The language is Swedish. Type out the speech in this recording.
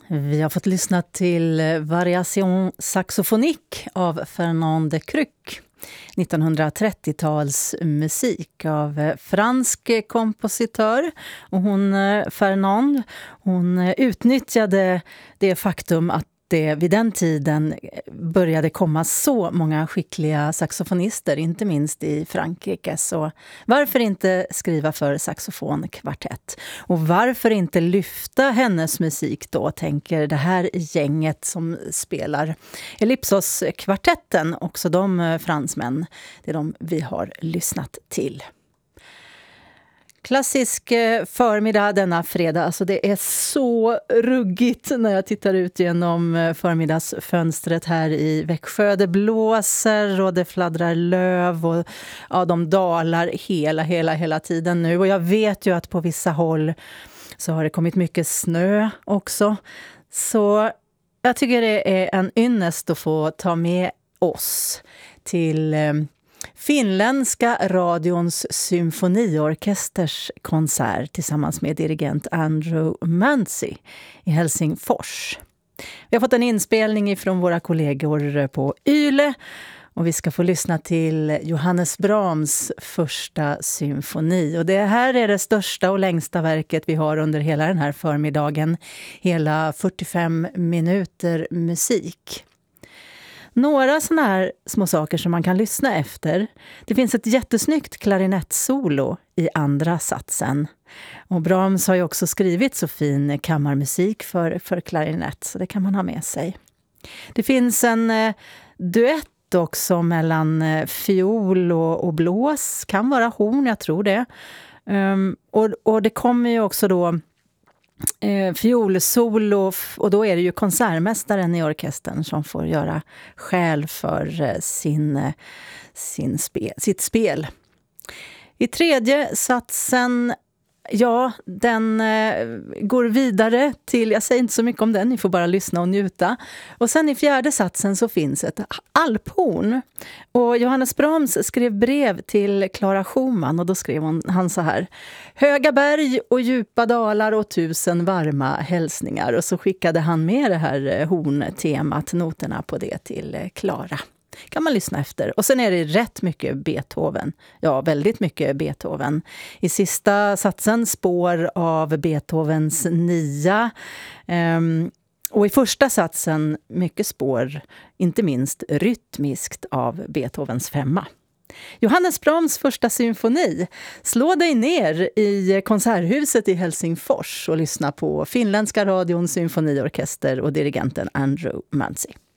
Vi har fått lyssna till Variation saxophonique av Fernand de Cruc. 1930-tals musik av fransk kompositör. Och Fernand, hon utnyttjade det faktum att det vid den tiden började komma så många skickliga saxofonister, inte minst i Frankrike. Så varför inte skriva för saxofonkvartett? Och varför inte lyfta hennes musik då, tänker det här gänget som spelar Ellipsos-kvartetten, också de fransmän, det är de vi har lyssnat till. Klassisk förmiddag denna fredag. Alltså det är så ruggigt när jag tittar ut genom förmiddagsfönstret här i Växjö. Det blåser och det fladdrar löv och ja, de dalar hela tiden nu. Och jag vet ju att på vissa håll så har det kommit mycket snö också. Så jag tycker det är en ynnest att få ta med oss till finländska radions symfoniorkesters konsert tillsammans med dirigent Andrew Manzi i Helsingfors. Vi har fått en inspelning från våra kollegor på YLE och vi ska få lyssna till Johannes Brahms första symfoni. Och det här är det största och längsta verket vi har under hela den här förmiddagen. Hela 45 minuter musik. Några såna här små saker som man kan lyssna efter. Det finns ett jättesnyggt klarinettsolo i andra satsen. Och Brahms har ju också skrivit så fin kammarmusik för klarinett, så det kan man ha med sig. Det finns en duett också mellan fiol och blås. Kan vara horn, jag tror det. Och det kommer ju också då fiolsolo, och då är det ju konsertmästaren i orkestern som får göra skäl för sitt spel. I tredje satsen, ja, den går vidare till, jag säger inte så mycket om den, ni får bara lyssna och njuta. Och sen i fjärde satsen så finns ett alphorn. Och Johannes Brahms skrev brev till Clara Schumann och då skrev han så här: höga berg och djupa dalar och 1000 varma hälsningar. Och så skickade han med det här horntemat, noterna på det till Clara. Kan man lyssna efter. Och sen är det rätt mycket Beethoven. Ja, väldigt mycket Beethoven. I sista satsen spår av Beethovens 9. Och i första satsen mycket spår, inte minst rytmiskt, av Beethovens 5. Johannes Brahms första symfoni. Slå dig ner i konserthuset i Helsingfors och lyssna på finländska radions symfoniorkester och dirigenten Andrew Manzi.